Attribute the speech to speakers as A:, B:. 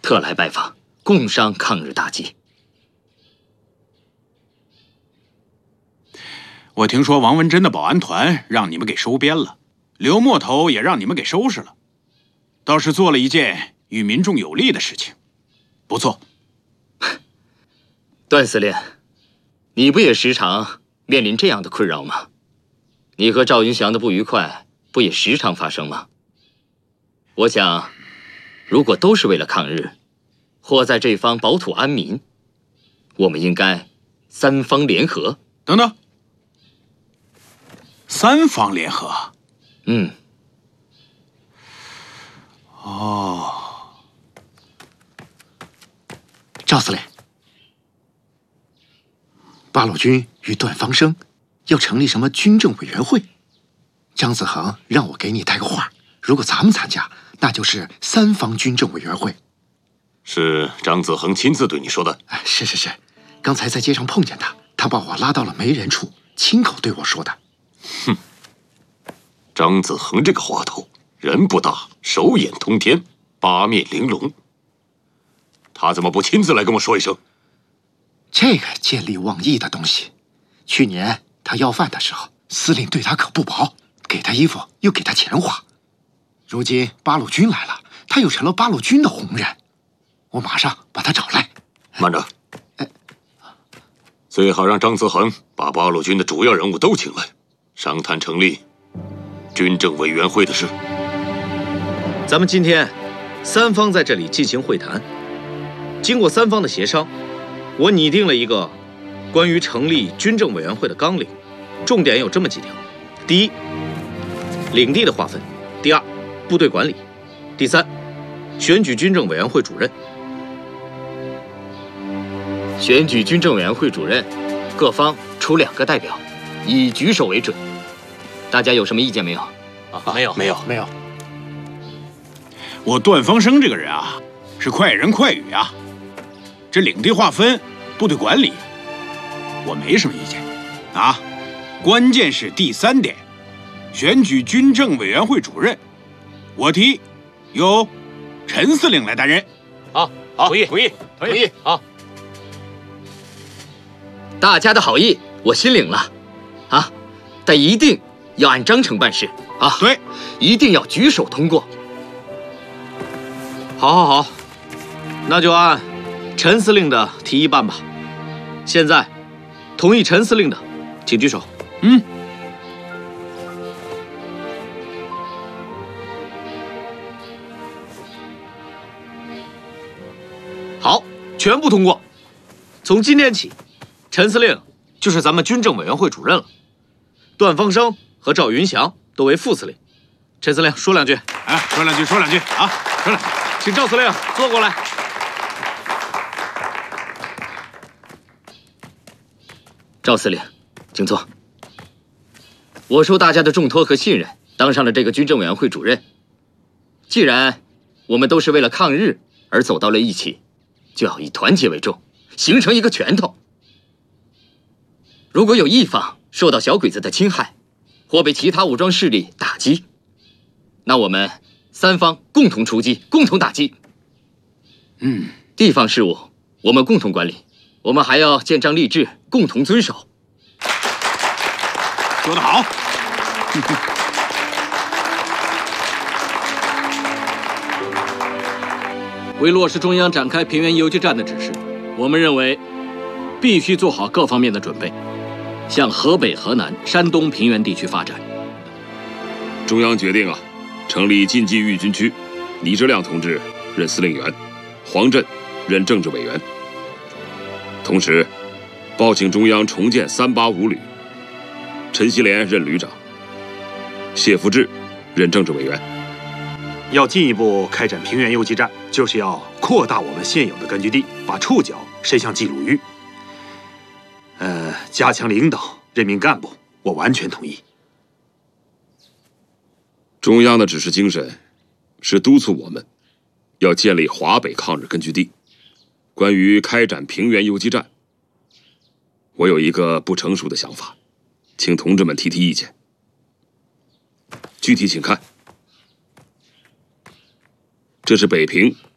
A: 特来拜访，共商抗日大计。
B: 我听说王文珍的保安团让你们给收编了，刘墨头也让你们给收拾了，倒是做了一件与民众有利的事情，不错。
A: 段司令，你不也时常面临这样的困扰吗？你和赵云祥的不愉快不也时常发生吗？我想，如果都是为了抗日，或在这方保土安民，我们应该三方联合。
B: 等等，三方联合？哦，
C: 赵司令，八路军与段方生要成立什么军政委员会？张子恒让我给你带个话，如果咱们参加，那就是三方军政委员会。
D: 是张子恒亲自对你说的？
C: 是，刚才在街上碰见他，他把我拉到了没人处，亲口对我说的。
D: 哼，张子恒这个滑头，人不大，手眼通天，八面玲珑。他怎么不亲自来跟我说一声？
C: 这个见利忘义的东西，去年他要饭的时候，司令对他可不薄，给他衣服又给他钱花。如今八路军来了，他又成了八路军的红人，我马上把他找来。
D: 慢着，最好让张子恒把八路军的主要人物都请来，商谈成立军政委员会的事。
E: 咱们今天三方在这里进行会谈，经过三方的协商，我拟定了一个关于成立军政委员会的纲领，重点有这么几条：第一，领地的划分；第二，部队管理；第三，选举军政委员会主任。
A: 选举军政委员会主任，各方出2个代表，以举手为准。大家有什么意见没有？
D: 没有。
B: 我段方生这个人啊，是快人快语啊。这领地划分、部队管理，我没什么意见啊。关键是第3点，选举军政委员会主任，我提由陈司令来担任。
D: 好，同意。
A: 好，大家的好意我心领了，啊，但一定要按章程办事啊。
B: 对，
A: 一定要举手通过。
E: 好，那就按陈司令的提议办吧。现在同意陈司令的，请举手。好，全部通过。从今天起，陈司令就是咱们军政委员会主任了，段方生和赵云祥都为副司令。陈司令说两句。
B: 说两句啊，说两句。
E: 请赵司令坐过来。
A: 赵司令，请坐。我受大家的重托和信任，当上了这个军政委员会主任。既然我们都是为了抗日而走到了一起，就要以团结为重，形成一个拳头。如果有一方受到小鬼子的侵害，或被其他武装势力打击，那我们三方共同出击，共同打击。地方事务我们共同管理，我们还要建章立制，共同遵守。
B: 说得好。
F: 为落实中央展开平原游击战的指示，我们认为必须做好各方面的准备，向河北、河南、山东平原地区发展。
G: 中央决定成立晋冀豫军区，倪志亮同志任司令员，黄震任政治委员。同时，报请中央重建385旅，陈锡联任旅长，谢福志任政治委员。
H: 要进一步开展平原游击战，就是要扩大我们现有的根据地，把触角伸向冀鲁豫。加强领导、任命干部，我完全同意。
G: 中央的指示精神是督促我们要建立华北抗日根据地。关于开展平原游击战，我有一个不成熟的想法，请同志们提提意见。具体请看，这是北平